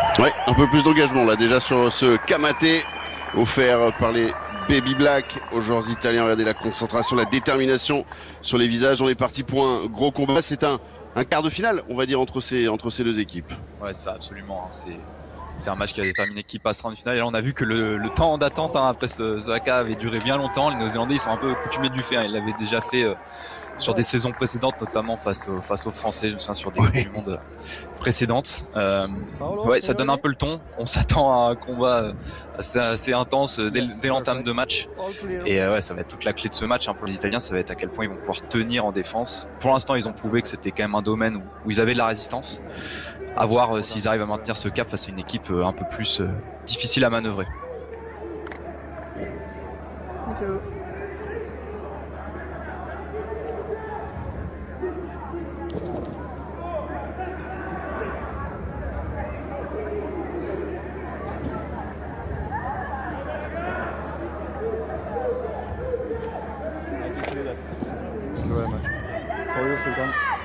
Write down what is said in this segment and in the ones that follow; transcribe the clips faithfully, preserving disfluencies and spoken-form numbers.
Ouais, un peu plus d'engagement là déjà sur ce Kamaté offert par les Baby Black aux joueurs italiens. Regardez la concentration, la détermination sur les visages. On est parti pour un gros combat. C'est un, un quart de finale, on va dire, entre ces, entre ces deux équipes. Ouais, ça absolument. Hein. C'est, c'est un match qui a déterminé qui passera en finale. Et là, on a vu que le, le temps d'attente hein, après ce, ce haka avait duré bien longtemps. Les Néo-Zélandais, ils sont un peu coutumés du fait. Hein. Ils l'avaient déjà fait euh, sur des saisons précédentes, notamment face, au, face aux Français, je me souviens, sur des Coupes du Monde précédentes. Euh, ouais, ça donne un peu le ton. On s'attend à un combat assez, assez intense dès, dès l'entame de match. Et euh, ouais, ça va être toute la clé de ce match hein, pour les Italiens. Ça va être à quel point ils vont pouvoir tenir en défense. Pour l'instant, ils ont prouvé que c'était quand même un domaine où, où ils avaient de la résistance. À voir euh, s'ils arrivent à maintenir ce cap face à une équipe euh, un peu plus euh, difficile à manœuvrer. Thank you. Thank you very much. For you, Sultan.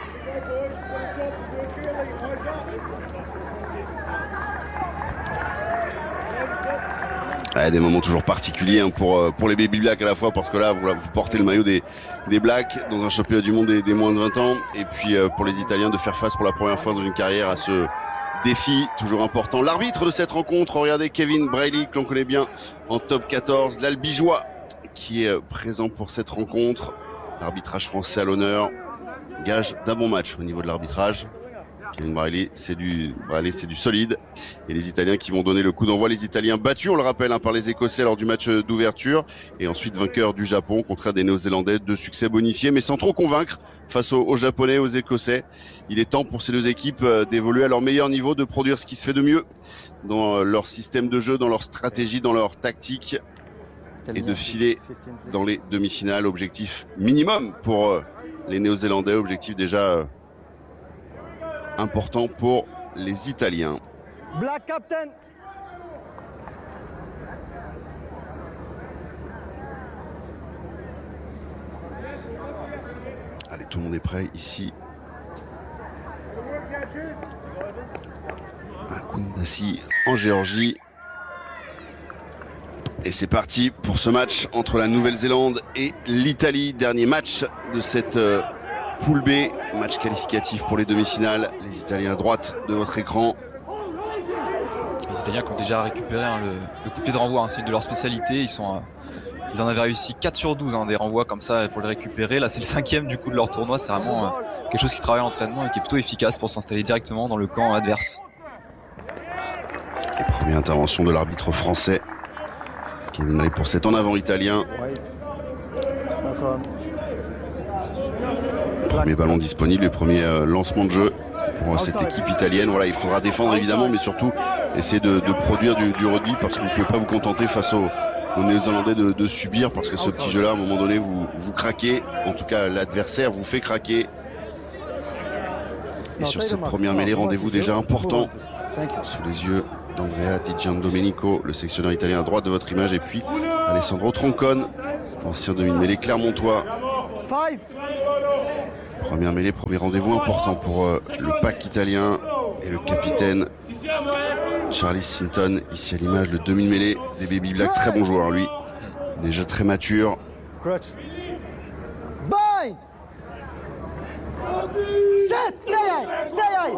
Ouais, des moments toujours particuliers hein, pour, pour les Baby Black à la fois parce que là vous, vous portez le maillot des, des Blacks dans un championnat du monde des, des moins de vingt ans et puis euh, pour les Italiens de faire face pour la première fois dans une carrière à ce défi toujours important. L'arbitre de cette rencontre, regardez Kevin Braley que l'on connaît bien en top quatorze, l'Albigeois qui est présent pour cette rencontre. L'arbitrage français à l'honneur, gage d'un bon match au niveau de l'arbitrage. Kevin Braley, c'est du, Braley, c'est du solide. Et les Italiens qui vont donner le coup d'envoi. Les Italiens battus, on le rappelle, hein, par les Écossais lors du match d'ouverture. Et ensuite vainqueurs du Japon, contraire des Néo-Zélandais. Deux succès bonifiés, mais sans trop convaincre face aux, aux Japonais et aux Écossais. Il est temps pour ces deux équipes euh, d'évoluer à leur meilleur niveau, de produire ce qui se fait de mieux dans euh, leur système de jeu, dans leur stratégie, dans leur tactique. Et de filer dans les demi-finales. Objectif minimum pour euh, les Néo-Zélandais. Objectif déjà... Euh, important pour les Italiens. Black Captain. Allez, tout le monde est prêt ici. Un Kundasi en Géorgie. Et c'est parti pour ce match entre la Nouvelle-Zélande et l'Italie. Dernier match de cette euh, poule B, match qualificatif pour les demi-finales. Les Italiens à droite de votre écran. Les Italiens qui ont déjà récupéré hein, le, le coup de pied de renvoi, hein, c'est une de leurs spécialités. Ils, sont, euh, ils en avaient réussi quatre sur douze hein, des renvois comme ça pour les récupérer. Là c'est le cinquième du coup de leur tournoi. C'est vraiment euh, quelque chose qui travaille en entraînement et qui est plutôt efficace pour s'installer directement dans le camp adverse. Et première intervention de l'arbitre français Kevin Braley pour cet en avant italien. Premier ballon disponible et premier euh, lancement de jeu pour cette équipe italienne. Voilà, il faudra défendre évidemment, mais surtout essayer de, de produire du, du rugby parce que vous ne pouvez pas vous contenter face aux, aux Néo-Zélandais de, de subir parce que ce petit jeu-là, à un moment donné, vous, vous craquez. En tout cas, l'adversaire vous fait craquer. Et sur cette première mêlée, rendez-vous déjà important sous les yeux d'Andrea Di Giandomenico, le sectionneur italien à droite de votre image, et puis Alessandro Troncone, ancien demi-mêlée clermontois. Première mêlée, premier rendez-vous important pour euh, le pack italien et le capitaine Charlie Sinton, ici à l'image, le demi-mêlée des Baby Black, très bon joueur lui, déjà très mature. Crutch. Bind. Set. Stay high. Stay high.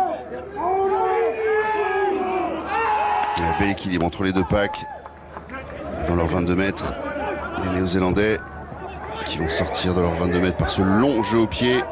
Il y a un bel équilibre entre les deux packs. Dans leurs vingt-deux mètres, les Néo-Zélandais qui vont sortir de leurs vingt-deux mètres par ce long jeu au pied.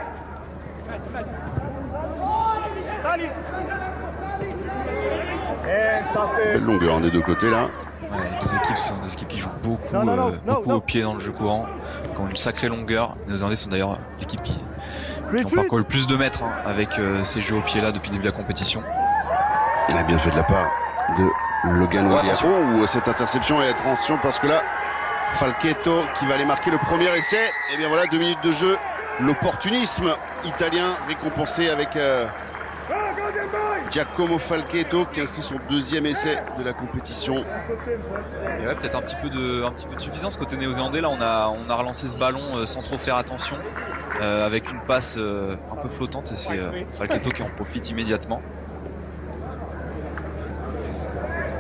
Belle longueur hein, des deux côtés là. Ouais, les deux équipes sont des équipes qui jouent beaucoup, Non, non, non, euh, non, beaucoup non. au pied dans le jeu courant, qui ont une sacrée longueur. Les Néo-Zélandais sont d'ailleurs l'équipe qui, qui Retreat. ont parcouru le plus de mètres hein, avec euh, ces jeux au pied là depuis le début de la compétition. Il a bien fait de la part de Logan Oh, Williams. attention. Oh, cette interception et attention parce que là, Falchetto qui va aller marquer le premier essai. Et bien voilà, deux minutes de jeu. L'opportunisme italien récompensé avec euh, Giacomo Falchetto qui inscrit son deuxième essai de la compétition. Et ouais, peut-être un petit peu de, un petit peu de suffisance côté néo-zélandais. Là, on a, on a relancé ce ballon euh, sans trop faire attention, euh, avec une passe euh, un peu flottante et c'est euh, Falchetto qui en profite immédiatement.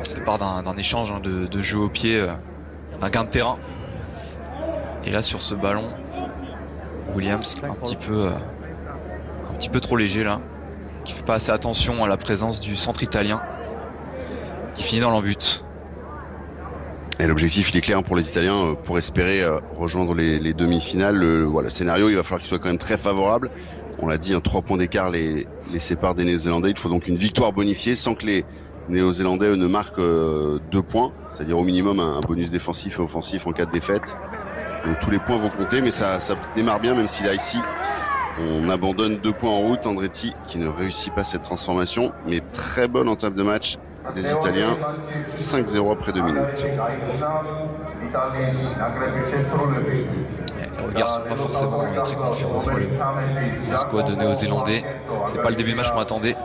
Ça part d'un, d'un échange hein, de, de jeu au pied, euh, d'un gain de terrain. Et là sur ce ballon, Williams un petit peu, euh, un petit peu trop léger là, qui fait pas assez attention à la présence du centre italien, qui finit dans l'embut. Et l'objectif il est clair pour les Italiens, pour espérer rejoindre les, les demi-finales. Le, voilà, le scénario il va falloir qu'il soit quand même très favorable. On l'a dit, un trois points d'écart les, les séparent des Néo-Zélandais. Il faut donc une victoire bonifiée sans que les Néo-Zélandais eux, ne marquent euh, deux points, c'est-à-dire au minimum un, un bonus défensif et offensif en cas de défaite. Donc tous les points vont compter, mais ça, ça démarre bien, même si là ici on abandonne deux points en route. Andretti qui ne réussit pas cette transformation, mais très bonne entame de match des Italiens, cinq zéro après deux minutes. Les regards sont pas forcément très confiants pour le, le squad néo-zélandais. C'est pas le début de match qu'on attendait.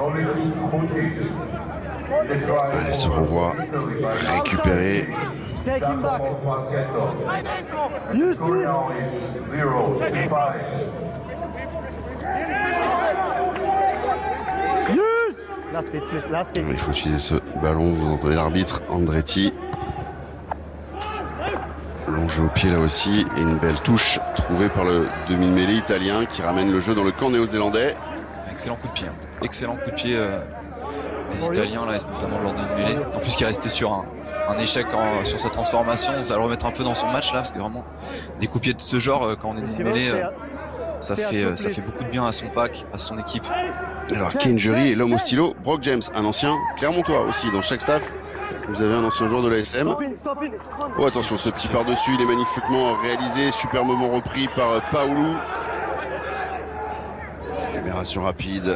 Allez, ce renvoi récupéré. Il faut utiliser ce ballon, vous entendez l'arbitre Andretti. Long jeu au pied là aussi, et une belle touche trouvée par le demi-mêlée italien qui ramène le jeu dans le camp néo-zélandais. Excellent coup de pied, hein. Excellent coup de pied euh, des Italiens, là, notamment lors d'une mêlée. En plus, qui est resté sur un, un échec en, sur sa transformation, ça va le remettre un peu dans son match là, parce que vraiment, des coups de pied de ce genre, euh, quand on est d'une mêlée, euh, ça, fait, euh, ça fait beaucoup de bien à son pack, à son équipe. Alors, Ken Jury et l'homme au stylo, Brock James, un ancien Clermontois aussi, dans chaque staff. Vous avez un ancien joueur de l'A S M. Oh, attention, ce petit par-dessus, il est magnifiquement réalisé. Super moment repris par Paoulou. Libération rapide.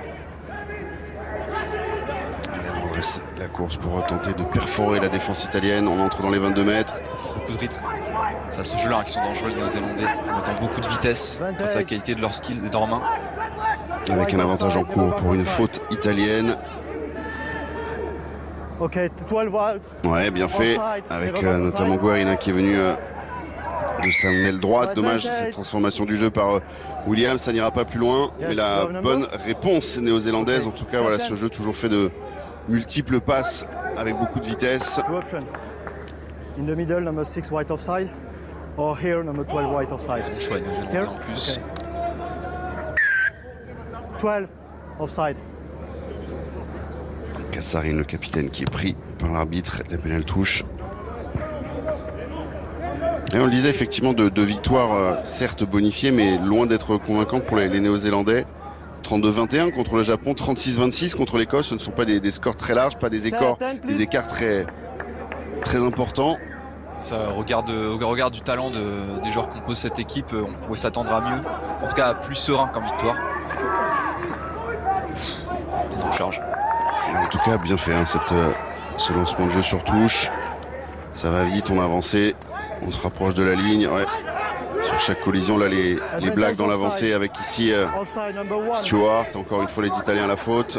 Allez, on redresse la course pour tenter de perforer la défense italienne. On entre dans les vingt-deux mètres. Beaucoup de rythme. C'est à ce jeu-là hein, qui sont dangereux les Néo-Zélandais. Ils mettent beaucoup de vitesse grâce à la qualité de leurs skills et de leurs mains. Avec un avantage en cours pour une faute italienne. Ok, douze. Ouais, bien fait. Avec euh, notamment Guarina qui est venu euh, de sa aile droite. Dommage cette transformation du jeu par euh, Williams, ça n'ira pas plus loin. Mais la bonne réponse néo-zélandaise, en tout cas, voilà, ce jeu toujours fait de multiples passes avec beaucoup de vitesse. In the middle, number six white offside, or here, number twelve white offside. Ils ont le choix, les Néo-Zélandais en plus. twelve offside. Kassarin, le capitaine, qui est pris par l'arbitre. La pénale touche. Et on le disait, effectivement, de, de victoires euh, certes bonifiées, mais loin d'être convaincantes pour les, les Néo-Zélandais. trente-deux vingt et un contre le Japon, trente-six vingt-six contre l'Écosse. Ce ne sont pas des, des scores très larges, pas des écarts, des écarts très, très importants. Ça regarde, au regard du talent de, des joueurs qui composent cette équipe, on pourrait s'attendre à mieux. En tout cas, à plus serein comme victoire. Et en charge. Et en tout cas, bien fait, hein, cette, euh, ce lancement de jeu sur touche. Ça va vite, on a avancé. On se rapproche de la ligne. Ouais. Sur chaque collision, là, les, les blagues dans l'avancée avec ici euh, Stewart. Encore une fois, les Italiens à la faute.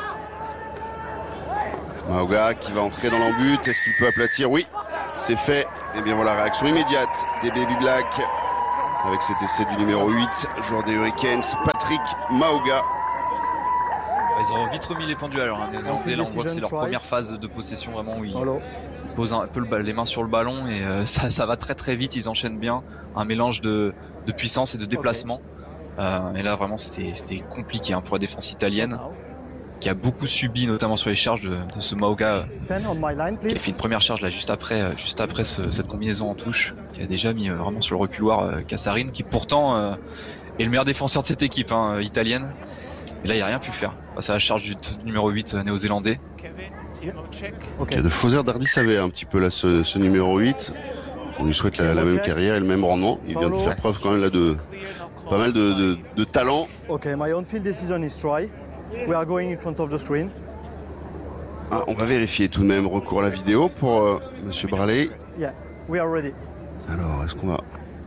Maoga qui va entrer dans l'embut. Est-ce qu'il peut aplatir? Oui, c'est fait. Et bien voilà, réaction immédiate des Baby Black avec cet essai du numéro huit, joueur des Hurricanes, Patrick Maoga. Ils ont vite remis les pendules alors. Hein. Les Anglais, là, on voit que c'est leur première phase de possession vraiment où ils posent un peu le, les mains sur le ballon et euh, ça, ça va très très vite. Ils enchaînent bien, un mélange de, de puissance et de déplacement. Okay. Euh, et là vraiment c'était compliqué hein, pour la défense italienne qui a beaucoup subi, notamment sur les charges de, de ce Maoga line, qui a fait une première charge là juste après, euh, juste après ce, cette combinaison en touche, qui a déjà mis euh, vraiment sur le reculoir euh, Kassarin, qui pourtant euh, est le meilleur défenseur de cette équipe hein, italienne. Et là, il n'y a rien pu faire face à la charge du numéro huit euh, néo-zélandais. Okay. Il y a de faux airs d'Hardy Savait un petit peu là, ce, ce numéro huit. On lui souhaite la, la même carrière et le même rendement. Il vient de faire preuve quand même là de pas mal de, de, de talent. Ok, my on-field decision is try. We are going in front of the screen. Ah, on va vérifier tout de même recours à la vidéo pour euh, Monsieur Braley. Yeah, we are ready. Alors, est-ce qu'on va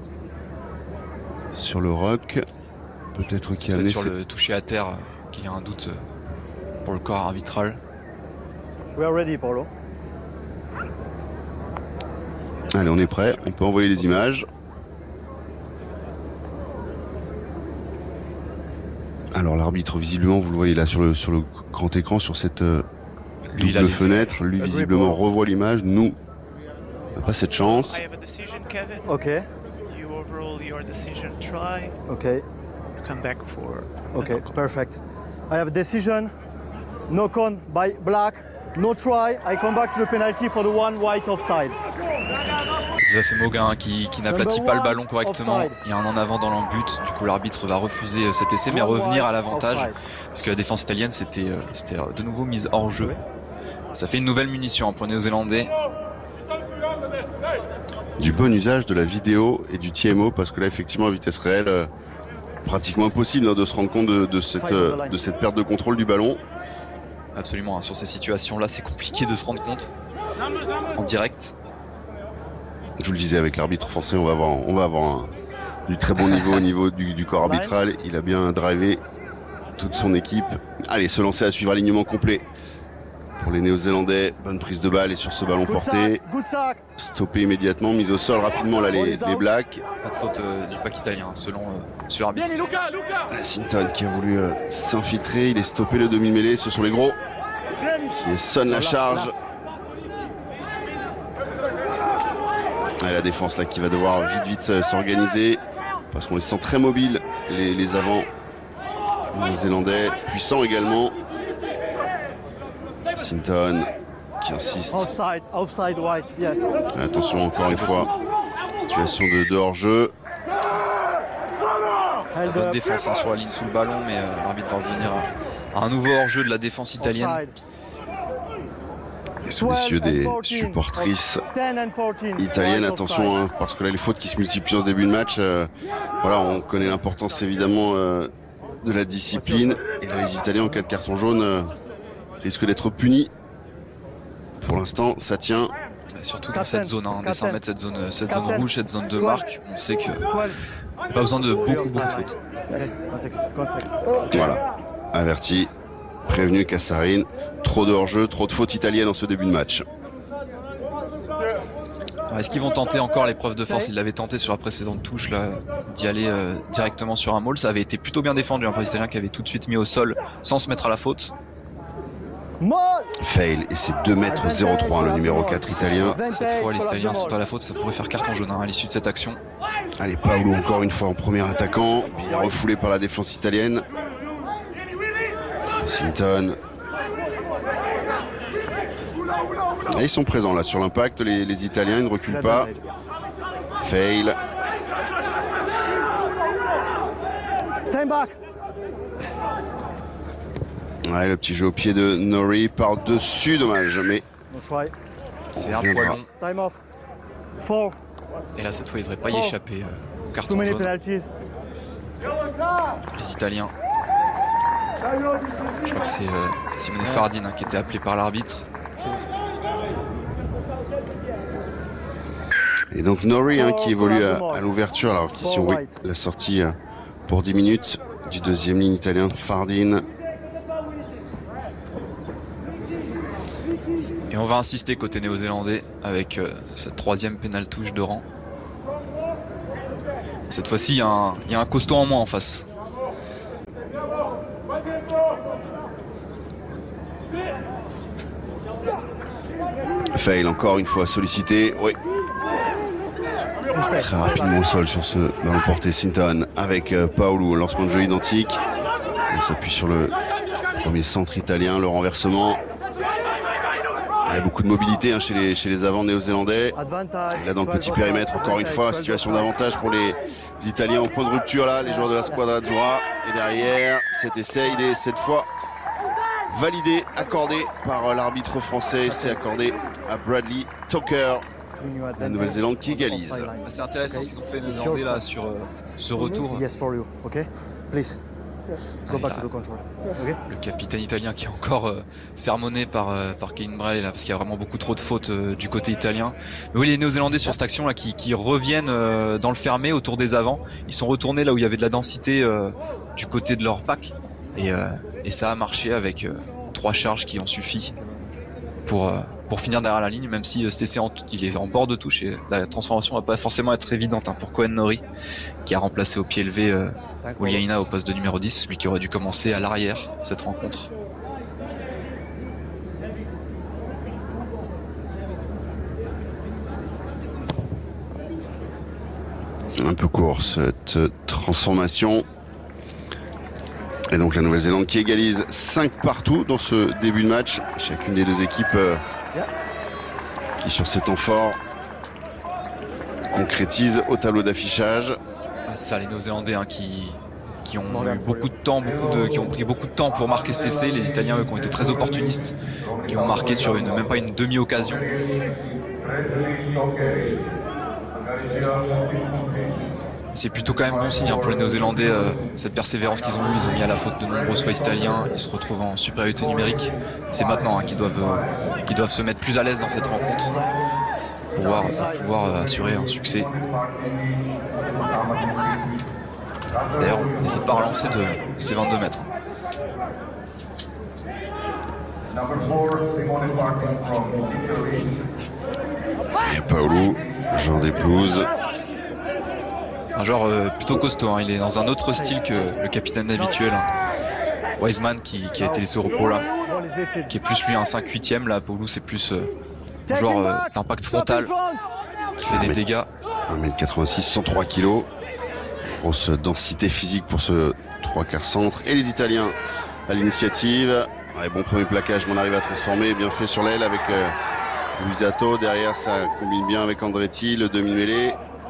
sur le rock? Peut-être qu'il y a peut sur le toucher à terre qu'il y a un doute pour le corps arbitral. We are ready, Paulo. Allez, on est prêt. On peut envoyer les images. Alors l'arbitre, visiblement, vous le voyez là sur le, sur le grand écran, sur cette euh, Lui, il a double les- fenêtre, lui visiblement revoit l'image, nous on n'a pas cette chance. I have a decision, Kevin. Okay, You overrule your decision. Try. okay, You come back for. a okay, knock-on. perfect. I have a decision. Knock on by black. No try. I come back to the penalty for the one white offside. Ça, c'est Mauguin hein, qui, qui n'aplatit pas le ballon correctement. Il y a un en avant dans l'en-but. Du coup, l'arbitre va refuser euh, cet essai, mais One revenir à white l'avantage. offside. Parce que la défense italienne, c'était euh, c'était, euh, de nouveau mise hors jeu. Ça fait une nouvelle munition hein, pour les Néo-Zélandais. Du bon usage de la vidéo et du T M O, parce que là effectivement à vitesse réelle, euh, pratiquement impossible hein, de se rendre compte de, de, cette, euh, de cette perte de contrôle du ballon. Absolument, hein, sur ces situations-là, c'est compliqué de se rendre compte en direct. Je vous le disais, avec l'arbitre français, on va avoir, on va avoir un, du très bon niveau au niveau du, du corps arbitral. Il a bien drivé toute son équipe. Allez, se lancer à suivre alignement complet pour les Néo-Zélandais. Bonne prise de balle et sur ce ballon Good porté, sack, good sack. stoppé immédiatement, mise au sol rapidement là les, les Blacks. Pas de faute euh, du pack italien, selon euh, monsieur l'arbitre. Sinton qui a voulu euh, s'infiltrer, il est stoppé le demi-mêlée, ce sont les gros qui sonnent la charge. Ah, la défense là qui va devoir vite vite euh, s'organiser parce qu'on les sent très mobiles, les, les avants néo-zélandais, puissants également. Sinton qui insiste. Offside, offside white, yes. Attention encore une fois, situation de, de hors-jeu. La Held bonne up. défense hein, sur la ligne sous le ballon, mais euh, l'arbitre va revenir à, à un nouveau hors-jeu de la défense italienne. Offside. Et sous les yeux des supportrices ten and fourteen. italiennes, White attention offside. hein, parce que là les fautes qui se multiplient en ce début de match, euh, voilà, on connaît l'importance évidemment euh, de la discipline, et là les Italiens en cas de carton jaune euh, risquent d'être punis. Pour l'instant ça tient. Et surtout dans Captain, cette zone, hein, des cent captain. mètres, cette zone, cette zone Captain. rouge, cette zone de Toi. marque, on sait que twelve. pas besoin de beaucoup, beaucoup de Offside. fautes. Allez, context, context. Voilà, averti, prévenu Casarine, trop de hors-jeu, trop de fautes italiennes en ce début de match. Alors, est-ce qu'ils vont tenter encore l'épreuve de force? Ils l'avaient tenté sur la précédente touche là, d'y aller euh, directement sur un maul. Ça avait été plutôt bien défendu hein, par les Italiens qui avaient tout de suite mis au sol sans se mettre à la faute. Maul. Fail, et c'est deux mètres zéro trois le numéro quatre italien. Cette fois les Italiens sont à la faute, ça pourrait faire carton jaune hein, à l'issue de cette action. Allez, Paolo encore une fois en premier attaquant, bien refoulé par la défense italienne. Sinton. Et ils sont présents là sur l'impact, les, les Italiens, ils ne reculent pas. Fail. Stand back. Ouais, le petit jeu au pied de Norrie par-dessus, dommage, mais No try. C'est on un poil reviendra. long. Time off. Four. Et là cette fois il devrait pas y Oh. échapper euh, au Too carton many jaune. penalties. Les Italiens. Je crois que c'est euh, Simone Fardin hein, qui était appelé par l'arbitre. Et donc Norrie hein, qui évolue à, à l'ouverture, alors qu'ici on oui, White. la sortie euh, pour dix minutes du deuxième ligne italien, Fardin. Et on va insister côté néo-zélandais avec euh, cette troisième pénale touche de rang. Cette fois-ci, il y, a un- il y a un costaud en moins en face. Fail encore une fois sollicité, oui. Très rapidement au sol sur ce ballon porté Sinton avec euh, Paolo, lancement de jeu identique. On s'appuie sur le premier centre italien, le renversement. Il y a beaucoup de mobilité hein, chez, les, chez les avants néo-zélandais. Advantage. Là dans le petit twelve périmètre, offside. encore une fois, Advantage, situation twelve d'avantage pour les Italiens au point de rupture là, les joueurs de la Squadra Azzurra. Et derrière, cet essai, il est cette fois validé, accordé par l'arbitre français. C'est accordé à Bradley Tucker, offside. New la advantage. Nouvelle-Zélande qui égalise. Offside line. C'est intéressant Okay. ce qu'ils ont fait les Néo-Zélandais là sur euh, ce retour. Yes, for you. Okay, please. Go Ah, back il a- to the control. Okay. Le capitaine italien qui est encore euh, sermonné par, euh, par Kane Bray là, parce qu'il y a vraiment beaucoup trop de fautes euh, du côté italien. Mais oui, les Néo-Zélandais sur cette action là qui, qui reviennent euh, dans le fermé autour des avants. Ils sont retournés là où il y avait de la densité euh, du côté de leur pack. Et, euh, et ça a marché avec euh, trois charges qui ont suffi pour, euh, pour finir derrière la ligne, même si euh, cet essai en, il est en bord de touche et la transformation va pas forcément être évidente hein, pour Cohen Norrie qui a remplacé au pied levé euh, Ouliaina au poste de numéro dix, lui qui aurait dû commencer à l'arrière cette rencontre. Un peu court cette transformation. Et donc la Nouvelle-Zélande qui égalise cinq partout dans ce début de match. Chacune des deux équipes euh, qui sur ces temps forts concrétise au tableau d'affichage. Ah, c'est ça, les Néo-Zélandais hein, qui, qui ont eu beaucoup de temps, beaucoup de, qui ont pris beaucoup de temps pour marquer cet essai. Les Italiens eux qui ont été très opportunistes, qui ont marqué sur une, même pas une demi-occasion. C'est plutôt quand même bon signe hein, pour les Néo-Zélandais, euh, cette persévérance qu'ils ont eue. Ils ont mis à la faute de nombreuses fois les Italiens. Ils se retrouvent en supériorité numérique. C'est maintenant hein, qu'ils doivent, euh, qu'ils doivent se mettre plus à l'aise dans cette rencontre pour pouvoir, pour pouvoir euh, assurer un succès. D'ailleurs, on n'hésite pas à relancer de ces vingt-deux mètres. Et Paolo, joueur des Blues. Un joueur euh, plutôt costaud, hein. Il est dans un autre style que le capitaine habituel. Hein. Wiseman qui, qui a été laissé au repos là, qui est plus lui un cinq huitième. Là, Paolo c'est plus euh, un joueur euh, d'impact frontal qui fait des dégâts. un mètre quatre-vingt-six, cent trois kilos. Grosse densité physique pour ce trois quarts centre. Et les Italiens à l'initiative. Ouais, bon premier plaquage, mais on arrive à transformer. Bien fait sur l'aile avec euh, Luisato. Derrière, ça combine bien avec Andretti, le demi-mêlée.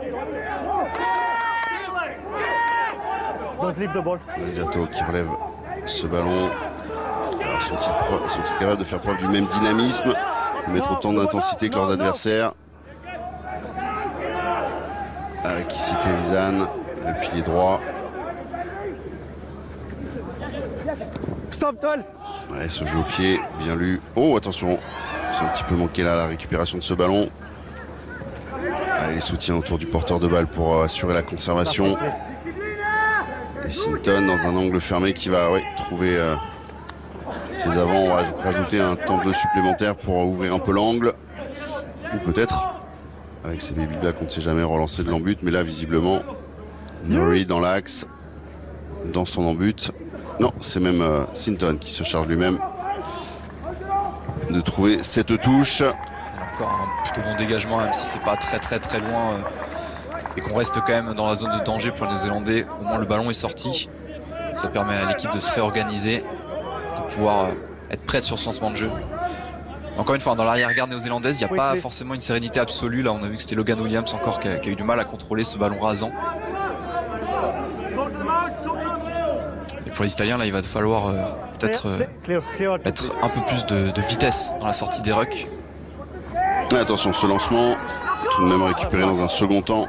Luisato qui relève ce ballon. Alors sont-ils pro- sont-ils capables de faire preuve du même dynamisme, de mettre autant d'intensité que leurs adversaires? Avec ici Tevizan, le pilier droit. Stop, Toile. Ouais, ce jeu au pied, bien lu. Oh, attention, c'est un petit peu manqué là la récupération de ce ballon. Allez, les soutiens autour du porteur de balle pour assurer la conservation. Et Sinton dans un angle fermé qui va ouais, trouver euh, ses avants. On va rajouter un temps de jeu supplémentaire pour ouvrir un peu l'angle. Ou peut-être, avec ses baby blacks, on ne sait jamais relancer de l'embut. Mais là, visiblement, Murray dans l'axe, dans son embut. Non, c'est même euh, Sinton qui se charge lui-même de trouver cette touche. Encore un plutôt bon dégagement, même si c'est pas très très très loin. Euh... et qu'on reste quand même dans la zone de danger pour les Néo-Zélandais. Au moins le ballon est sorti. Ça permet à l'équipe de se réorganiser, de pouvoir être prête sur ce lancement de jeu. Encore une fois, dans l'arrière-garde néo-zélandaise, il n'y a pas forcément une sérénité absolue. Là, on a vu que c'était Logan Williams encore qui a, qui a eu du mal à contrôler ce ballon rasant. Et pour les Italiens, là, il va falloir euh, peut-être euh, mettre un peu plus de, de vitesse dans la sortie des rucks. Attention, ce lancement, tout de même récupéré dans un second temps.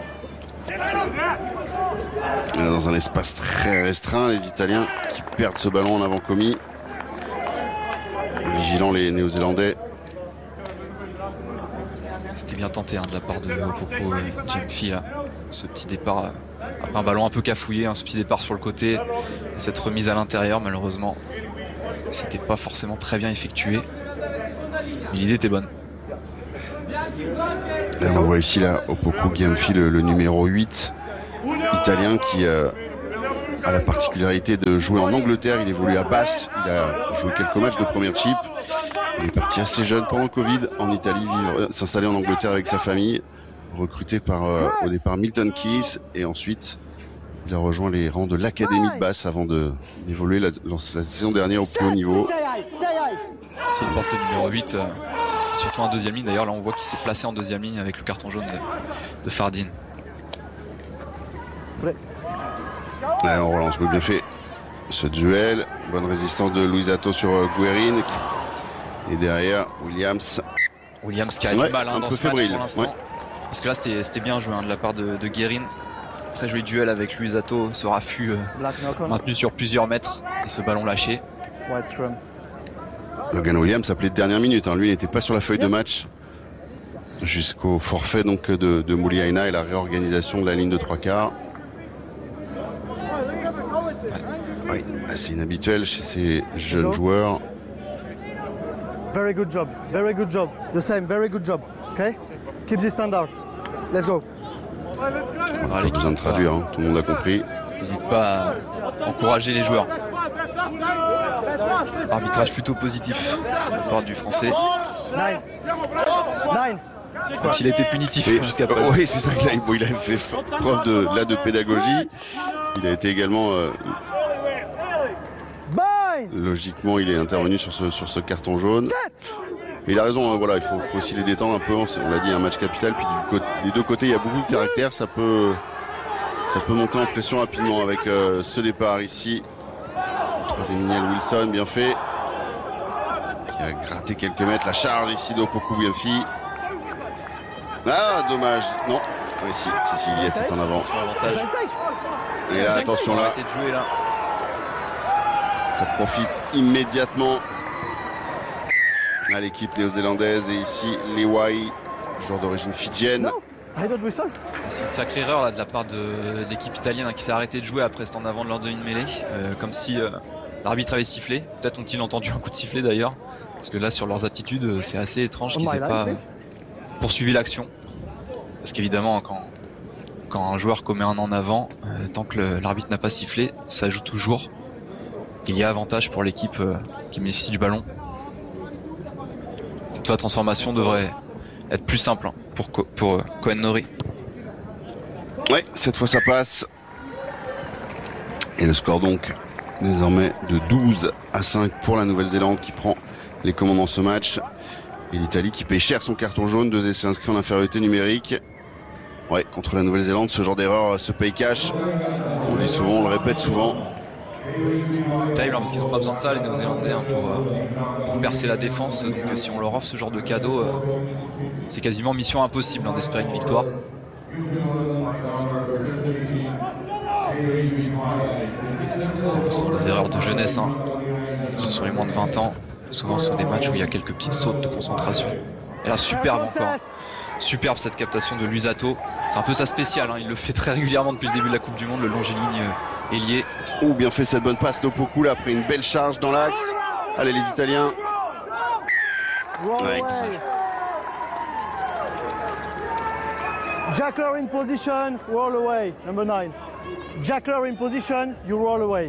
Dans un espace très restreint, les Italiens qui perdent ce ballon en avant-commis. Vigilants les Néo-Zélandais. C'était bien tenté hein, de la part de Opoku et Gyamfi là. Ce petit départ après un ballon un peu cafouillé, hein, ce petit départ sur le côté, et cette remise à l'intérieur malheureusement c'était pas forcément très bien effectué. Mais l'idée était bonne. Et on voit ici là Opoku Gyamfi, le, le numéro huit italien qui euh, a la particularité de jouer en Angleterre. Il évolue à Bath, il a joué quelques matchs de première chip. Il est parti assez jeune pendant le Covid en Italie, vivre, euh, s'installer en Angleterre avec sa famille, recruté par euh, au départ Milton Keynes, et ensuite il a rejoint les rangs de l'Académie de Bath avant de d'évoluer la, la, la saison dernière au plus haut niveau. C'est le porte le numéro huit, euh, c'est surtout un deuxième ligne. D'ailleurs là on voit qu'il s'est placé en deuxième ligne avec le carton jaune de, de Fardine. Allez, on relance bien fait ce duel. Bonne résistance de Luisato sur euh, Guerin. Qui... Et derrière, Williams. Williams qui a ouais, du mal hein, dans ce match fébrile. pour l'instant. Ouais. Parce que là, c'était bien joué hein, de la part de, de Guerin. Très joli duel avec Luisato. Ce raffut euh, maintenu sur plusieurs mètres. Et ce ballon lâché. Logan Williams appelé de dernière minute. Hein. Lui n'était pas sur la feuille de match. Jusqu'au forfait donc, de, de Mouliaina et la réorganisation de la ligne de trois quarts. Oui, assez inhabituel chez ces jeunes joueurs. Very good job, very good job. The same, very good job. Okay? Keep this standard. Let's go. On a besoin de traduire, hein. Tout le monde a compris. N'hésite pas à encourager les joueurs. Arbitrage plutôt positif de la part du français. Nine. Nine. Comme s'il a été punitif Et- jusqu'à présent. Oui, c'est ça qu'il a, bon, il a fait preuve de, là, de pédagogie. Il a été également, euh, Bind. logiquement, il est intervenu sur ce, sur ce carton jaune. Set. Et il a raison, hein, voilà, il faut, faut aussi les détendre un peu. On, on l'a dit, un match capital. Puis du côté, des deux côtés, il y a beaucoup de caractère. Ça peut, ça peut monter en pression rapidement avec euh, ce départ ici. Troisième ligne, Wilson, bien fait. Qui a gratté quelques mètres. La charge ici d'Opoku, bien fait. Ah, dommage. Non. Oui, si, si, si, il y a, c'est en avant. Sur l'avantage. Et là, attention là, Arrêtez de jouer là. ça profite immédiatement à l'équipe néo-zélandaise. Et ici, Lewai, joueur d'origine fidjienne. No. I don't whistle. Ah, c'est une sacrée erreur là, de la part de, de l'équipe italienne hein, qui s'est arrêtée de jouer après cet en avant de lors d'une mêlée. Euh, comme si euh, l'arbitre avait sifflé. Peut-être ont-ils entendu un coup de sifflet d'ailleurs. Parce que là, sur leurs attitudes, euh, c'est assez étrange On qu'ils my aient line, pas euh, please. poursuivi l'action. Parce qu'évidemment, quand, quand un joueur commet un en avant, euh, tant que le- l'arbitre n'a pas sifflé, ça joue toujours. Il y a avantage pour l'équipe euh, qui bénéficie du ballon. Cette fois, transformation devrait être plus simple hein, pour, Co- pour euh, Cohen Nori. Ouais, cette fois ça passe. Et le score donc désormais de douze à cinq pour la Nouvelle-Zélande qui prend les commandes dans ce match. Et l'Italie qui paye cher son carton jaune, deux essais inscrits en infériorité numérique. Ouais, contre la Nouvelle-Zélande, ce genre d'erreur se paye cash. On le dit souvent, on le répète souvent. C'est terrible hein, parce qu'ils n'ont pas besoin de ça les Néo-Zélandais hein, pour, euh, pour percer la défense. Donc euh, si on leur offre ce genre de cadeau, euh, c'est quasiment mission impossible hein, d'espérer une victoire. Ce sont des erreurs de jeunesse. Hein. Ce sont les moins de vingt ans. Souvent ce sont des matchs où il y a quelques petites sautes de concentration. Et là superbe encore. hein. Superbe cette captation de Lusato. C'est un peu sa spéciale. Hein. Il le fait très régulièrement depuis le début de la Coupe du Monde, le longiligne euh, ailier. Oh, bien fait cette bonne passe d'Opoku là après une belle charge dans l'axe. Allez les Italiens. Roll Ouais. away. Jackler in position, roll away. Number nine. Jackler in position, you roll away.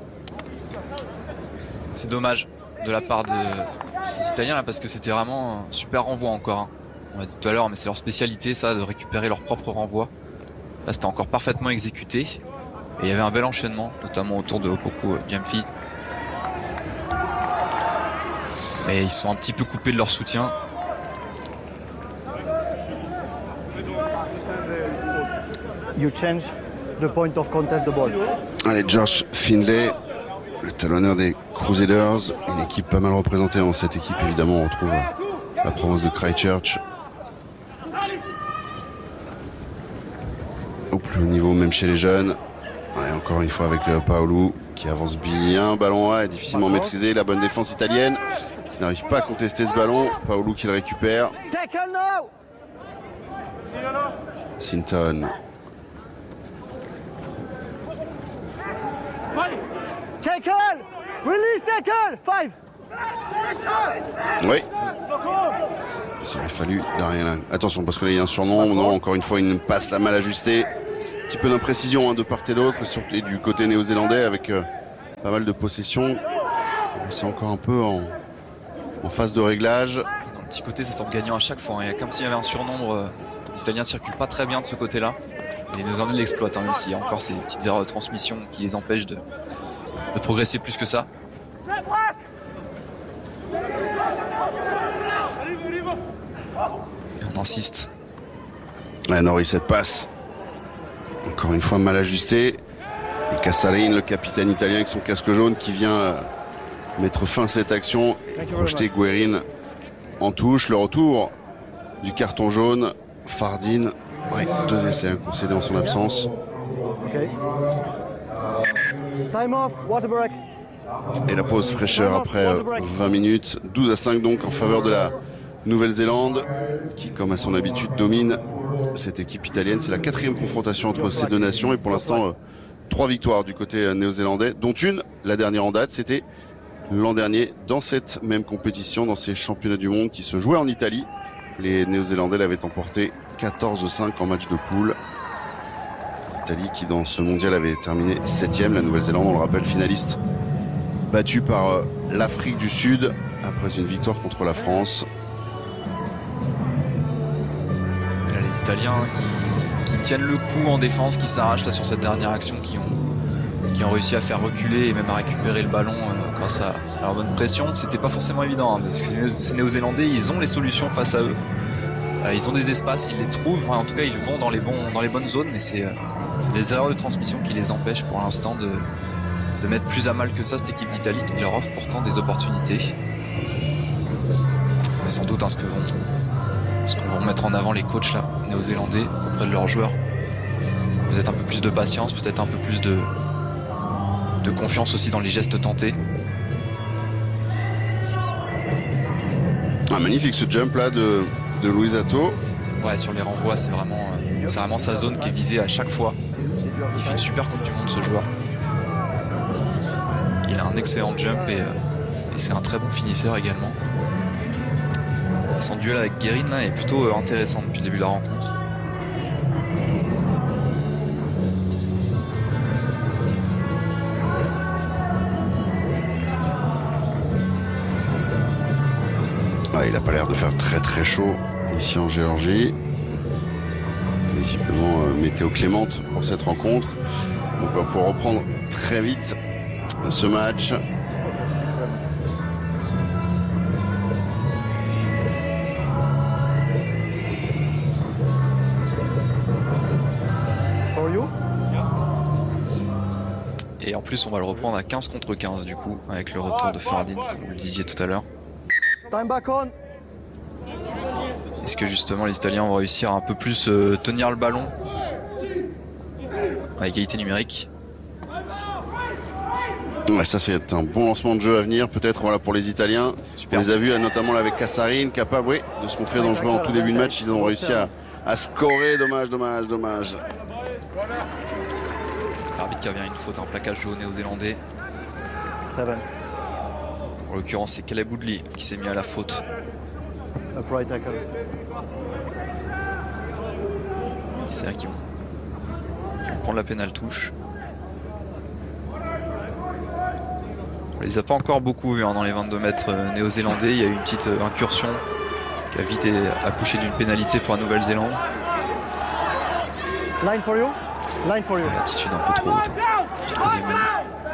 C'est dommage de la part de ces Italiens là parce que c'était vraiment un super renvoi encore. Hein. On l'a dit tout à l'heure, mais c'est leur spécialité ça de récupérer leur propre renvoi. Là c'était encore parfaitement exécuté et il y avait un bel enchaînement, notamment autour de Opoku euh, Gyamfi. Mais ils sont un petit peu coupés de leur soutien. You change the point of contest the ball. Allez, Josh Findlay, le talonneur des Crusaders, une équipe pas mal représentée dans cette équipe. Évidemment, on retrouve la province de Christchurch. Au plus haut niveau, même chez les jeunes. Ouais, encore une fois avec euh, Paolo qui avance bien, ballon A est difficilement maîtrisé. La bonne défense italienne qui n'arrive pas à contester ce ballon. Paolo qui le récupère. Tackle now! Sinton. Tackle! Release tackle! Five! Oui. Il aurait fallu derrière là. Attention parce que là il y a un surnom. Non, encore une fois une passe la mal ajustée. Un petit peu d'imprécision hein, de part et d'autre, et surtout et du côté néo-zélandais avec euh, pas mal de possession. C'est encore un peu en, en phase de réglage. Dans le petit côté ça semble gagnant à chaque fois. Hein. Comme s'il y avait un surnombre. Euh, les Italiens ne circulent pas très bien de ce côté-là. Et les Néo-Zélandais l'exploitent, hein, même s'il y a encore ces petites erreurs de transmission qui les empêchent de, de progresser plus que ça. Et on insiste. Ouais, Norris cette passe. Encore une fois mal ajustée. Et Casarin, le capitaine italien avec son casque jaune qui vient euh, mettre fin à cette action et projeter Guerin en touche. Le retour du carton jaune. Fardin, ouais, deux essais hein, concédés en son absence. Okay. Time off, water break. Et la pause fraîcheur après euh, vingt minutes. douze à cinq donc en faveur de la Nouvelle-Zélande qui, comme à son habitude, domine cette équipe italienne. C'est la quatrième confrontation entre ces deux nations et pour l'instant, euh, trois victoires du côté euh, néo-zélandais, dont une, la dernière en date, c'était l'an dernier dans cette même compétition, dans ces championnats du monde qui se jouaient en Italie. Les Néo-Zélandais l'avaient emporté quatorze cinq en match de poule. L'Italie qui dans ce mondial avait terminé septième. La Nouvelle-Zélande, on le rappelle, finaliste, battue par euh, l'Afrique du Sud après une victoire contre la France. les Italiens qui, qui tiennent le coup en défense, qui s'arrachent là sur cette dernière action, qui ont, qui ont réussi à faire reculer et même à récupérer le ballon euh, grâce à, à leur bonne pression. C'était pas forcément évident hein, parce que ces, ces Néo-Zélandais, ils ont les solutions face à eux. Euh, ils ont des espaces, ils les trouvent. Enfin, en tout cas, ils vont dans les, bons, dans les bonnes zones, mais c'est euh, des erreurs de transmission qui les empêchent pour l'instant de, de mettre plus à mal que ça cette équipe d'Italie qui leur offre pourtant des opportunités. C'est sans doute hein, ce que vont, ce qu'on vont mettre en avant les coachs là, néo-zélandais auprès de leurs joueurs. Peut-être un peu plus de patience, peut-être un peu plus de, de confiance aussi dans les gestes tentés. Ah, magnifique ce jump là de, de Luisato. Ouais, sur les renvois, c'est vraiment, euh, c'est vraiment sa zone qui est visée à chaque fois. Il fait une super Coupe du Monde ce joueur. Il a un excellent jump et, euh, et c'est un très bon finisseur également. Son duel avec Guerin là est plutôt euh, intéressant depuis le début de la rencontre. Ah, il n'a pas l'air de faire très très chaud ici en Géorgie. Visiblement euh, météo clémente pour cette rencontre. Donc on va pouvoir reprendre très vite ce match. Et en plus on va le reprendre à quinze contre quinze du coup avec le retour de Fardin comme vous le disiez tout à l'heure. Time back on. Est-ce que justement les Italiens vont réussir à un peu plus euh, tenir le ballon à égalité numérique? Ouais, ça c'est un bon lancement de jeu à venir peut-être voilà, pour les Italiens. Super. On les a vus notamment là, avec Kassarin, capable oui, de se montrer dangereux en tout début de match. Ils ont réussi à, à scorer. Dommage, dommage, dommage. L'arbitre qui revient une faute, un plaquage jaune néo-zélandais. Seven. En l'occurrence c'est Caleb Woodley qui s'est mis à la faute. Upright tackle. C'est vrai qu'ils vont, qu'ils vont prendre la pénale touche. On les a pas encore beaucoup vus hein, dans les vingt-deux mètres euh, néo-zélandais. Il y a eu une petite euh, incursion qui a vite accouché d'une pénalité pour la Nouvelle-Zélande. Line for you. Line for you. L'attitude un peu trop haute. Hein. Troisième ligne.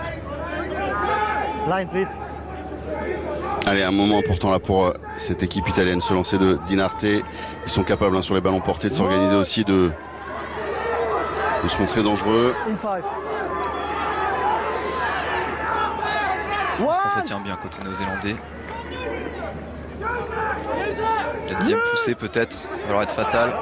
Line, please. Allez, un moment important là pour euh, cette équipe italienne, se lancer de Dinarte. Ils sont capables hein, sur les ballons portés de s'organiser aussi, de, de se montrer dangereux. In five. Pour l'instant ça tient bien côté néo-zélandais. La deuxième poussée peut-être va alors être fatale.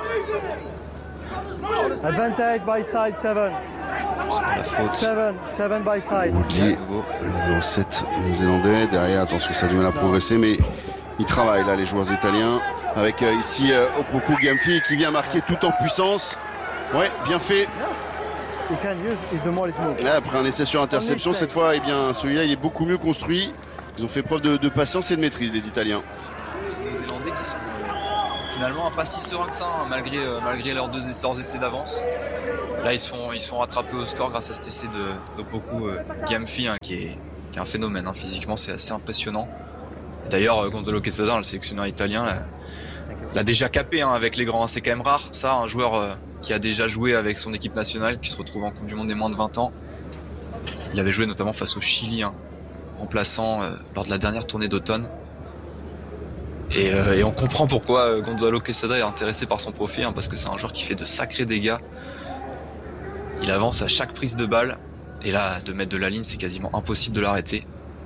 Advantage by side, seven. C'est pas la faute. Seven, seven by side. Woodley, numéro sept néo-zélandais. Derrière, attention, ça a du mal à progresser, mais ils travaillent là, les joueurs italiens. Avec euh, ici euh, Opoku Gyamfi qui vient marquer tout en puissance. Ouais, bien fait. He can use if the ball is moved. Là, après un essai sur interception, cette fois, eh bien, celui-là, il est beaucoup mieux construit. Ils ont fait preuve de, de patience et de maîtrise, les Italiens. Les Néo-Zélandais qui sont euh, finalement pas si sereins que ça, hein, malgré, euh, malgré leurs deux essais, leurs essais d'avance. Là, ils se font, ils se font rattraper au score grâce à cet essai de, de Opoku euh, Gyamfi, hein, qui, est, qui est un phénomène. Hein, physiquement, c'est assez impressionnant. D'ailleurs, euh, Gonzalo Quesada, le sélectionneur italien, là, l'a déjà capé hein, avec les grands. C'est quand même rare, ça, un joueur euh, qui a déjà joué avec son équipe nationale, qui se retrouve en Coupe du Monde des moins de vingt ans. Il avait joué notamment face au Chili, hein, remplaçant euh, lors de la dernière tournée d'automne. Et, euh, et on comprend pourquoi euh, Gonzalo Quesada est intéressé par son profil, hein, parce que c'est un joueur qui fait de sacrés dégâts. Il avance à chaque prise de balle, et là, deux mètres de la ligne, c'est quasiment impossible de l'arrêter.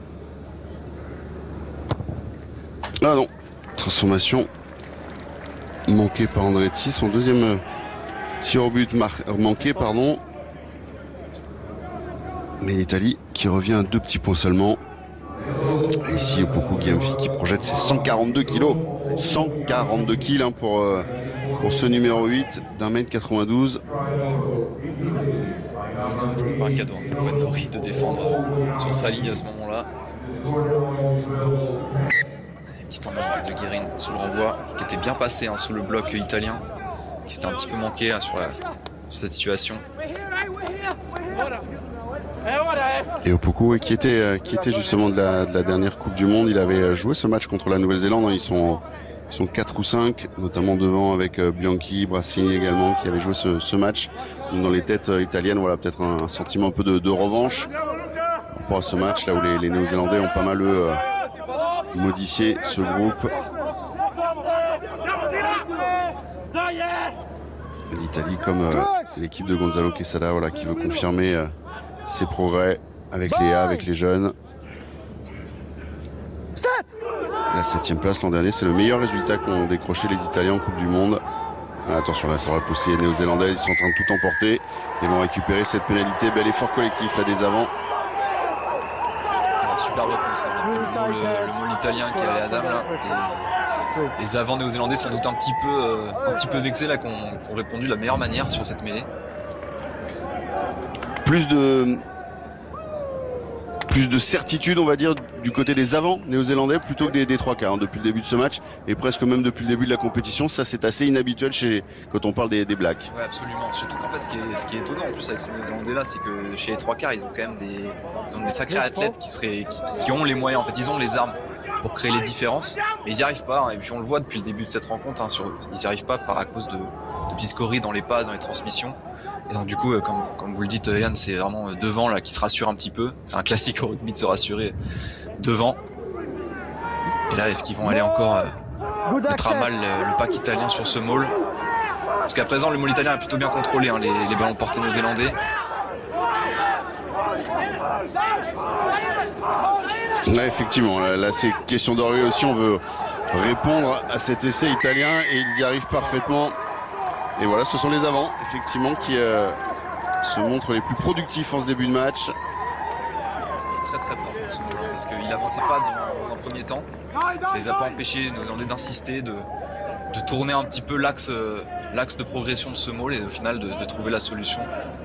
Ah non, transformation manquée par Andretti, son deuxième euh, tir au but mar- manqué, pardon. Mais l'Italie qui revient à deux petits points seulement. Et ici, Opoku Gyamfi qui projette ses cent quarante-deux kilos. cent quarante-deux kilos hein, pour, euh, pour ce numéro huit d'un mètre quatre-vingt-douze. C'était pas un cadeau hein, pour Gwen Laurie de défendre sur sa ligne à ce moment-là. Une petite en avant de Guerin sous le renvoi qui était bien passé hein, sous le bloc italien, qui s'était un petit peu manqué hein, sur, la, sur cette situation. Et Opoku qui était, qui était justement de la, de la dernière Coupe du Monde, il avait joué ce match contre la Nouvelle-Zélande. Ils sont, ils Ils sont quatre ou cinq, notamment devant avec euh, Bianchi, Brassini également, qui avait joué ce, ce match. Donc dans les têtes euh, italiennes, voilà, peut-être un, un sentiment un peu de, de revanche par rapport à ce match, là où les, les Néo-Zélandais ont pas mal eux, euh, modifié ce groupe. L'Italie, comme euh, l'équipe de Gonzalo Quesada, voilà, qui veut confirmer euh, ses progrès avec les A, avec les jeunes. La septième place l'an dernier, c'est le meilleur résultat qu'ont décroché les Italiens en Coupe du Monde. Ah, attention, là, ça va pousser les Néo-Zélandais, ils sont en train de tout emporter. Ils vont récupérer cette pénalité. Bel effort collectif là des avants. Ah, super réponse, hein. Le mot, le, le mot l'italien qui est allé à Adam là. Et les avants néo-zélandais sans doute un petit peu, euh, un petit peu vexés là, qui ont, qui ont répondu de la meilleure manière sur cette mêlée. Plus de... Plus de certitude, on va dire, du côté des avants néo-zélandais plutôt que des, des trois quarts hein, depuis le début de ce match et presque même depuis le début de la compétition. Ça, c'est assez inhabituel chez, quand on parle des, des Blacks. Oui, absolument. Surtout qu'en fait, ce qui est, ce qui est étonnant en plus avec ces néo-zélandais là, c'est que chez les trois quarts, ils ont quand même des, ils ont des sacrés athlètes qui, seraient, qui, qui ont les moyens. En fait, ils ont les armes pour créer les différences, mais ils n'y arrivent pas. Hein. Et puis on le voit depuis le début de cette rencontre, hein, sur, ils n'y arrivent pas par à cause de, de petits scories dans les passes, dans les transmissions. Et donc du coup, comme, comme vous le dites Yann, c'est vraiment devant là qui se rassure un petit peu. C'est un classique au rugby de se rassurer devant. Et là, est-ce qu'ils vont aller encore euh, mettre à mal le, le pack italien sur ce maul? Jusqu'à présent, le maul italien a plutôt bien contrôlé hein, les, les ballons portés néo-zélandais. Ouais, effectivement, là, là c'est question d'orgueil aussi. On veut répondre à cet essai italien et ils y arrivent parfaitement. Et voilà, ce sont les avants, effectivement, qui euh, se montrent les plus productifs en ce début de match. Il est très très propre ce moment parce qu'il n'avançait pas dans un premier temps. Ça les a pas empêchés, nous demandé d'insister, de, de tourner un petit peu l'axe euh, l'axe de progression de ce maul et au final de, de trouver la solution.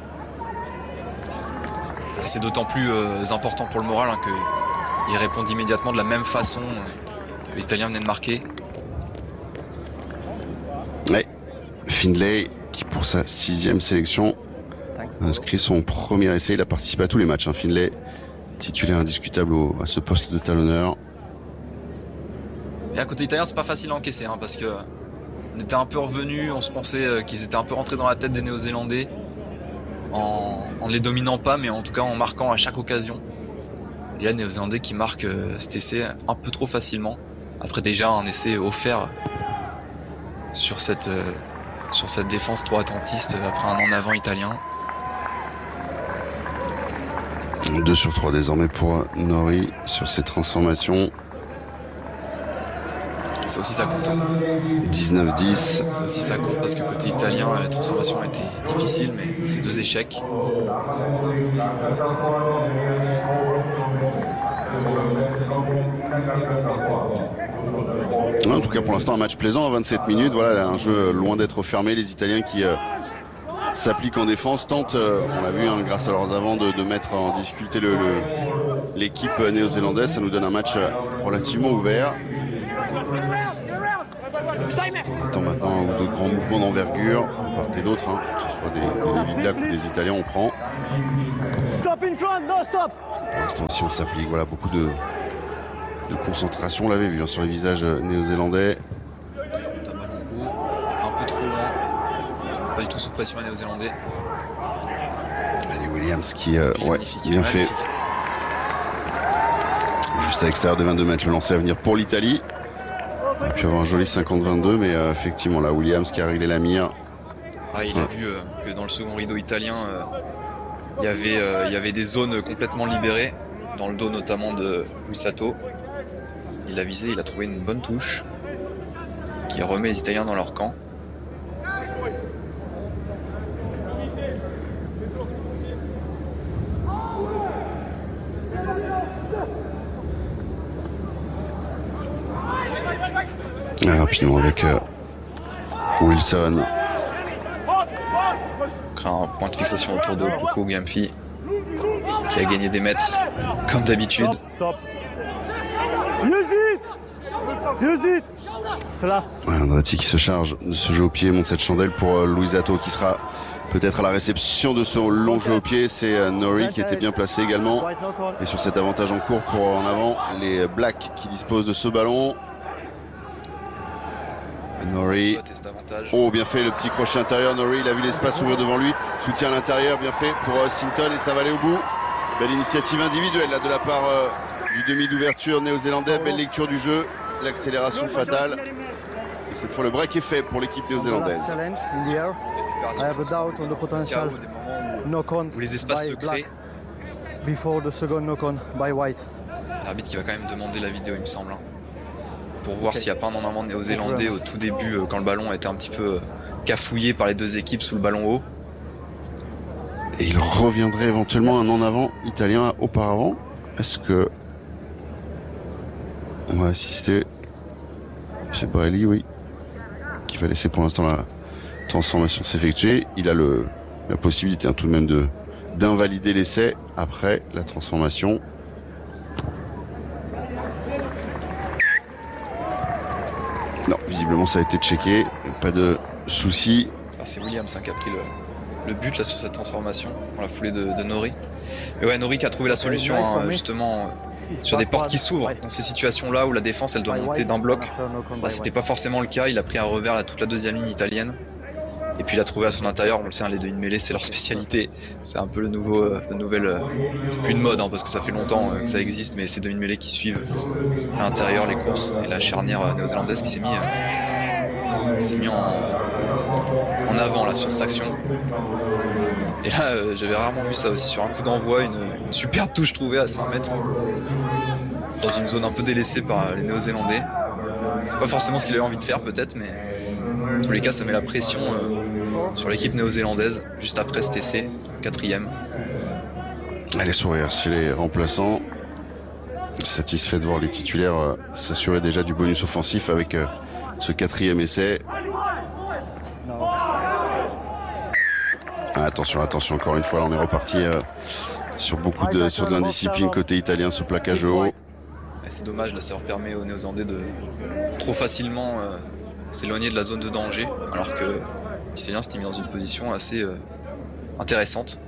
Et c'est d'autant plus euh, important pour le moral hein, qu'ils répondent immédiatement de la même façon que les Italiens venaient de marquer. Ouais. Findlay qui pour sa sixième sélection a inscrit son premier essai. Il a participé à tous les matchs. Hein. Findlay, titulaire indiscutable au, à ce poste de talonneur. Et à côté italien, c'est pas facile à encaisser hein, parce que on était un peu revenus, on se pensait qu'ils étaient un peu rentrés dans la tête des Néo-Zélandais en, en ne les dominant pas, mais en tout cas en marquant à chaque occasion. Et là, les Néo-Zélandais qui marquent euh, cet essai un peu trop facilement. Après déjà un essai offert sur cette euh, sur cette défense trop attentiste après un en avant italien. deux sur trois désormais pour Norrie sur ses transformations. Ça aussi ça compte. Hein. dix-neuf dix. Ça aussi ça compte parce que côté italien, la transformation était difficile, mais c'est deux échecs. En tout cas pour l'instant un match plaisant à vingt-sept minutes, voilà un jeu loin d'être fermé, les Italiens qui euh, s'appliquent en défense, tentent, euh, on l'a vu hein, grâce à leurs avants de, de mettre en difficulté le, le, l'équipe néo-zélandaise, ça nous donne un match relativement ouvert. On attend maintenant de grands mouvements d'envergure de part et d'autre, hein, que ce soit des, des, des Blacks ou des Italiens, on prend. Stop in front, no stop. Pour l'instant si on s'applique, voilà beaucoup de de concentration, on l'avait vu hein, sur les visages néo-zélandais. Un ballon haut, un peu trop loin, pas du tout sous pression les néo-zélandais. Allez, Williams qui euh, ouais, magnifique, bien magnifique. fait. Juste à l'extérieur de vingt-deux mètres, le lancer à venir pour l'Italie. On a pu avoir un joli cinquante vingt-deux, mais euh, effectivement là, Williams qui a réglé la mire. Ah, il a vu euh, que dans le second rideau italien, euh, il, y avait, euh, il y avait des zones complètement libérées, dans le dos notamment de Musato. Il a visé, il a trouvé une bonne touche qui remet les Italiens dans leur camp. Ah, rapidement avec euh, Wilson. Crée un point de fixation autour de Puku Gyamfi qui a gagné des mètres comme d'habitude. Stop. Use it. Use it. C'est last. Ouais, Andretti qui se charge de ce jeu au pied, monte cette chandelle pour euh, Luisato qui sera peut-être à la réception de ce long jeu au pied. C'est euh, Norrie qui était bien placé également. Et sur cet avantage en cours pour euh, en avant les Blacks qui disposent de ce ballon. Norrie. Exploiter cet avantage. Oh, bien fait le petit crochet intérieur. Norrie, il a vu l'espace s'ouvrir devant lui. Soutien à l'intérieur, bien fait pour euh, Sinton et ça va aller au bout. Belle initiative individuelle là de la part euh, du demi d'ouverture néo-zélandais. Belle lecture du jeu. L'accélération fatale. Et cette fois, le break est fait pour l'équipe On the last néo-zélandaise. challenge in the air. I have a doubt on the potential knock-on où les espaces by se créent. black before the second knock-on by white. L'arbitre qui va quand même demander la vidéo, il me semble, hein, pour voir s'il n'y a pas un en avant néo-zélandais au tout début, euh, quand le ballon était un petit peu euh, cafouillé par les deux équipes sous le ballon haut. Et il reviendrait éventuellement un en avant italien auparavant. Est-ce que on va assister chez Borelli, oui, qui va laisser pour l'instant la transformation s'effectuer. Il a le, la possibilité hein, tout de même de d'invalider l'essai après la transformation. Non, visiblement ça a été checké, pas de souci. Alors, c'est Williams hein, qui a pris le, le but là sur cette transformation dans la foulée de, de Norrie. Et ouais, Norrie qui a trouvé la solution hein, justement sur des portes qui s'ouvrent dans ces situations là où la défense elle doit monter d'un bloc. Bah, c'était pas forcément le cas, il a pris un revers là toute la deuxième ligne italienne. Et puis il a trouvé à son intérieur, on le sait, hein, les deux mêlées c'est leur spécialité. C'est un peu le nouveau, euh, le nouvel, euh, c'est plus une mode hein, parce que ça fait longtemps euh, que ça existe, mais c'est deux mêlées qui suivent à l'intérieur les courses et la charnière euh, néo-zélandaise qui s'est mis, euh, qui s'est mis en, en avant là sur cette action. Et là euh, j'avais rarement vu ça aussi sur un coup d'envoi, une, une superbe touche trouvée à cinq mètres dans une zone un peu délaissée par les Néo-Zélandais. C'est pas forcément ce qu'il avait envie de faire peut-être, mais en tous les cas ça met la pression euh, sur l'équipe néo-zélandaise juste après cet essai, quatrième. Les sourires chez les remplaçants, satisfait de voir les titulaires euh, s'assurer déjà du bonus offensif avec euh, ce quatrième essai. Ah, attention, attention, encore une fois, là on est reparti euh, sur beaucoup de sur de l'indiscipline côté italien, ce plaquage haut. C'est dommage, là ça leur permet aux Néo-Zélandais de trop facilement euh, s'éloigner de la zone de danger, alors que les Italiens s'étaient mis dans une position assez euh, intéressante.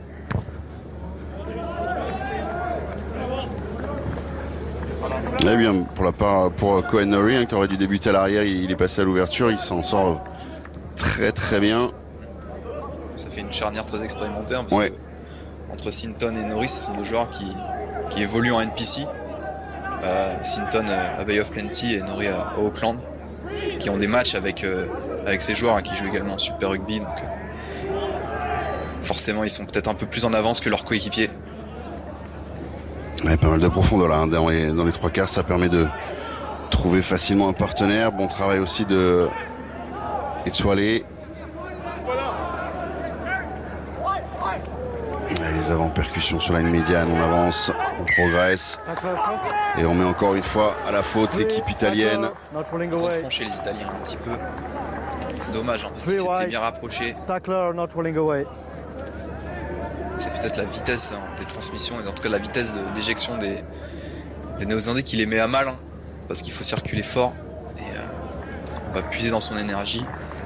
Eh bien, pour la part pour Cohen Norrie hein, qui aurait dû débuter à l'arrière, il, il est passé à l'ouverture, il s'en sort très très bien. Ça fait une charnière très expérimentée hein, parce ouais. que entre Sinton et Norrie, ce sont deux joueurs qui, qui évoluent en N P C. Euh, Sinton à Bay of Plenty et Norrie à, à Auckland, qui ont des matchs avec, euh, avec ces joueurs hein, qui jouent également en Super Rugby. Donc, euh, forcément, ils sont peut-être un peu plus en avance que leurs coéquipiers. Ouais, pas mal de profondeur là, hein, dans, les, dans les trois quarts, ça permet de trouver facilement un partenaire. Bon travail aussi de Etsoalé. Les avant-percussions sur la ligne médiane, on avance, on progresse. Et on met encore une fois à la faute l'équipe italienne. Ils ont fond chez les Italiens un petit peu. C'est dommage hein, parce qu'ils s'étaient bien rapprochés. C'est peut-être la vitesse hein, des transmissions et en tout cas la vitesse de, d'éjection des, des Néo-Zélandais qui les met à mal hein, parce qu'il faut circuler fort et euh, on va puiser dans son énergie.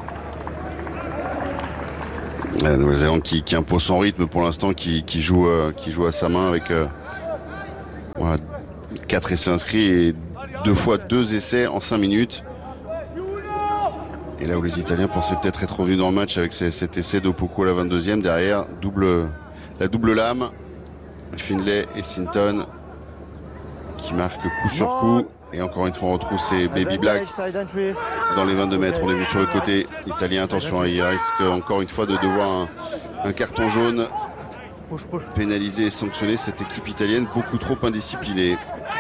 La Nouvelle-Zélande qui, qui impose son rythme pour l'instant, qui, qui, joue, euh, qui joue à sa main avec euh, voilà, quatre essais inscrits et deux fois deux essais en cinq minutes. Et là où les Italiens pensaient peut-être être revenus dans le match avec ces, cet essai d'Opoko à la vingt-deuxième, derrière, double, la double lame, Finlay et Sinton qui marquent coup sur coup. Et encore une fois, on retrouve ces Baby Black dans les vingt-deux mètres. On est vu sur le côté italien. Attention, il risque encore une fois de devoir un, un carton jaune. Pénaliser et sanctionner cette équipe italienne beaucoup trop indisciplinée.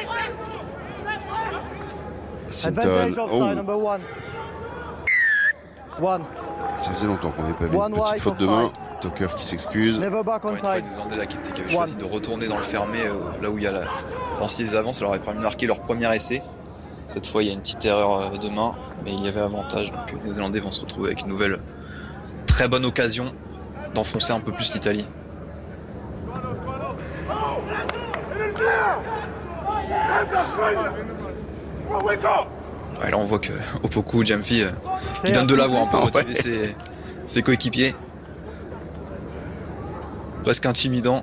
Sinton. Oh. Ça faisait longtemps qu'on n'avait pas vu une petite faute de main. Tucker qui s'excuse. Encore une fois, les Néo-Zélandais là, qui, qui avaient choisi de retourner dans le fermé, euh, là où il y a la lancée des avances, ça leur avait permis de marquer leur premier essai. Cette fois, il y a une petite erreur euh, de main, mais il y avait avantage. Donc les Néo-Zélandais vont se retrouver avec une nouvelle très bonne occasion d'enfoncer un peu plus l'Italie. Ouais, là, on voit que Opoku, Gyamfi, euh, il donne de la voix hein, pour motiver ouais. ses, ses coéquipiers. Presque intimidant.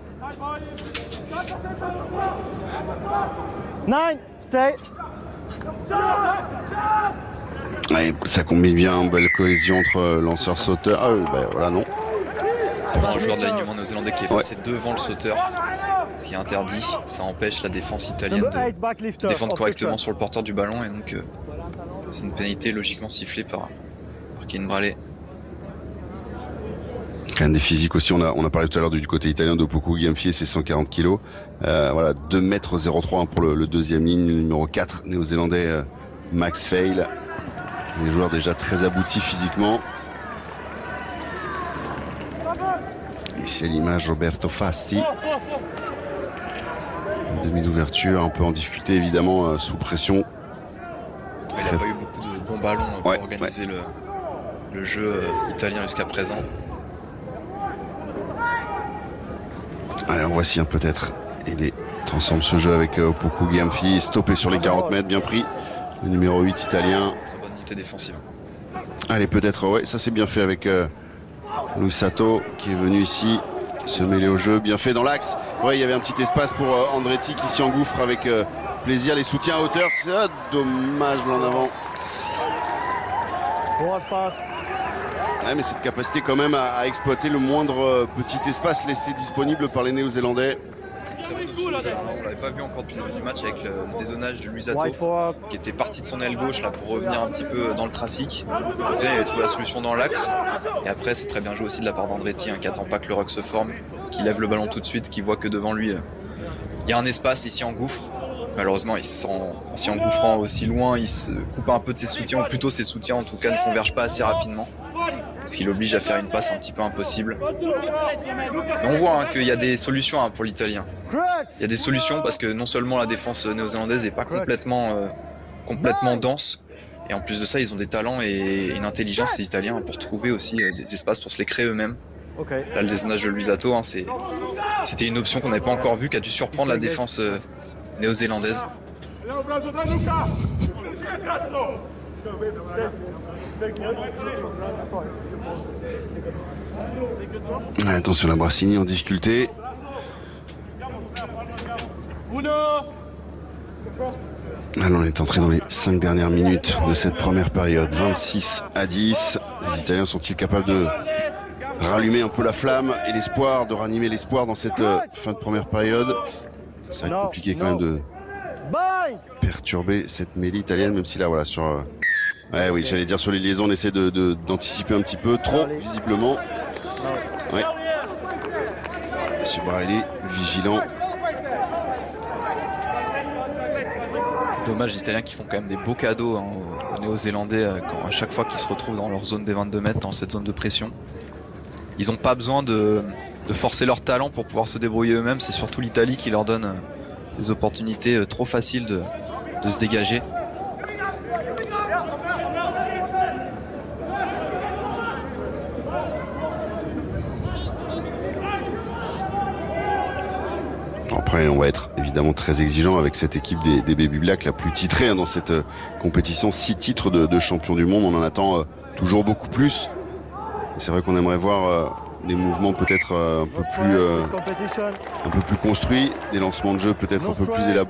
Nine, stay. Ouais, ça combine bien, belle cohésion entre lanceur-sauteur. Ah euh, bah, voilà, non. C'est vraiment un joueur de l'alignement néo-zélandais qui est passé ouais. devant le sauteur, ce qui est interdit. Ça empêche la défense italienne de, de défendre correctement sur le porteur du ballon, et donc euh, c'est une pénalité logiquement sifflée par, par Keane Braley. Rien des physiques aussi, on a, on a parlé tout à l'heure du côté italien de Opoku Giamfie, c'est cent quarante kilos. Euh, voilà, deux mètres zéro trois pour le, le deuxième ligne, le numéro quatre néo-zélandais euh, Max Fail. Des joueurs déjà très aboutis physiquement. Ici à l'image Roberto Fasti. Une demi d'ouverture, un peu en difficulté évidemment, euh, sous pression. Il n'a pas eu beaucoup de bons ballons euh, pour ouais, organiser ouais. le, le jeu euh, italien jusqu'à présent. Allez, en voici un peut-être. Il est ensemble ce jeu avec euh, Opoku Giamfie, stoppé sur les quarante mètres, bien pris. Le numéro huit italien. Très bonne unité défensive. Allez, peut-être, ouais, ça c'est bien fait avec euh, Louis Sato qui est venu ici se mêler au jeu. Bien fait dans l'axe. Ouais, il y avait un petit espace pour euh, Andretti qui s'y engouffre avec euh, plaisir. Les soutiens à hauteur, c'est ah, dommage là en avant. Forward pass. Ouais, mais cette capacité quand même à, à exploiter le moindre euh, petit espace laissé disponible par les Néo-Zélandais. C'était une très bonne option. On l'avait pas vu encore depuis le début du match avec le, le dézonage de Louis Sato qui était parti de son aile gauche là pour revenir un petit peu dans le trafic. En fait, il avait trouvé la solution dans l'axe. Et après, c'est très bien joué aussi de la part d'Andretti hein, qui attend pas que le ruck se forme, qui lève le ballon tout de suite, qui voit que devant lui, il euh, y a un espace, il s'y engouffre. Malheureusement, il en, en s'y engouffrant aussi loin, il se coupe un peu de ses soutiens, ou plutôt ses soutiens en tout cas ne convergent pas assez rapidement. Ce qui l'oblige à faire une passe un petit peu impossible. Mais on voit hein, qu'il y a des solutions hein, pour l'Italien. Il y a des solutions parce que non seulement la défense néo-zélandaise n'est pas complètement, euh, complètement dense, et en plus de ça, ils ont des talents et une intelligence, les Italiens, pour trouver aussi euh, des espaces pour se les créer eux-mêmes. Là, le dézonage de Louis Sato, hein, c'était une option qu'on n'avait pas encore vue, qui a dû surprendre la défense euh, néo-zélandaise. Attention, la Brassini en difficulté. Alors, on est entré dans les cinq dernières minutes de cette première période. vingt-six à dix. Les Italiens sont-ils capables de rallumer un peu la flamme et l'espoir, de ranimer l'espoir dans cette euh, fin de première période? Ça va être compliqué quand même de perturber cette mêlée italienne, même si là, voilà, sur... Euh... Ouais, oui, j'allais dire sur les liaisons, on essaie de, de, d'anticiper un petit peu, trop, visiblement. Ouais. Monsieur Braley, vigilant. C'est dommage, les Italiens qui font quand même des beaux cadeaux hein, aux Néo-Zélandais euh, quand, à chaque fois qu'ils se retrouvent dans leur zone des vingt-deux mètres, dans cette zone de pression. Ils n'ont pas besoin de, de forcer leur talent pour pouvoir se débrouiller eux-mêmes. C'est surtout l'Italie qui leur donne euh, des opportunités euh, trop faciles de, de se dégager. Après, on va être évidemment très exigeant avec cette équipe des, des Baby Black, la plus titrée hein, dans cette euh, compétition. Six titres de, de champion du monde, on en attend euh, toujours beaucoup plus. C'est vrai qu'on aimerait voir euh, des mouvements peut-être euh, un peu plus euh, un peu plus construits, des lancements de jeu peut-être un peu plus élaborés.